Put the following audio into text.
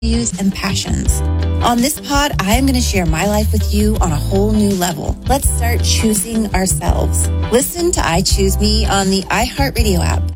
values, and passions. On this pod, I am going to share my life with you on a whole new level. Let's start choosing ourselves. Listen to I Choose Me on the iHeartRadio app,